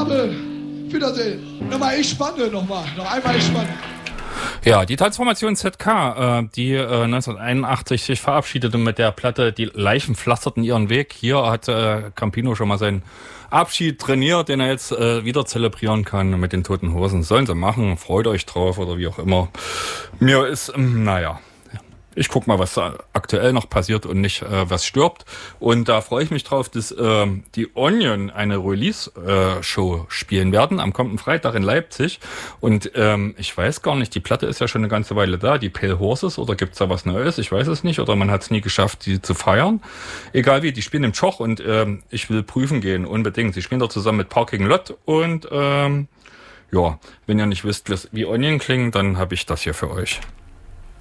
Abend. Wiedersehen. Nochmal ich spanne, noch einmal ich spanne. Ja, die Transformation ZK, die 1981 sich verabschiedete mit der Platte Die Leichen pflasterten ihren Weg. Hier hat Campino schon mal seinen Abschied trainiert, den er jetzt wieder zelebrieren kann mit den Toten Hosen. Sollen sie machen, freut euch drauf oder wie auch immer. Mir ist, naja... Ich guck mal, was da aktuell noch passiert und nicht, was stirbt. Und da freue ich mich drauf, dass die Onion eine Release-Show spielen werden am kommenden Freitag in Leipzig. Und ich weiß gar nicht, die Platte ist ja schon eine ganze Weile da, die Pale Horses, oder gibt's da was Neues? Ich weiß es nicht. Oder man hat es nie geschafft, die zu feiern. Egal wie, die spielen im Tschoch und ich will prüfen gehen, unbedingt. Sie spielen da zusammen mit Parking Lot und ja, wenn ihr nicht wisst, wie Onion klingen, dann habe ich das hier für euch.